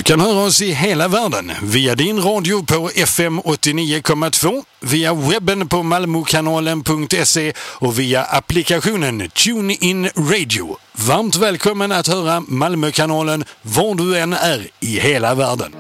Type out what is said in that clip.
Kan höra oss i hela världen via din radio på FM 89,2, via webben på malmokanalen.se och via applikationen TuneIn Radio. Varmt välkommen att höra Malmökanalen var du än är i hela världen.